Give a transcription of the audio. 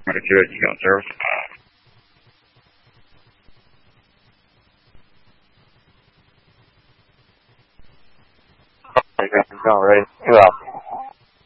Medicaid, you got service. Okay, I'm ready. 2 out.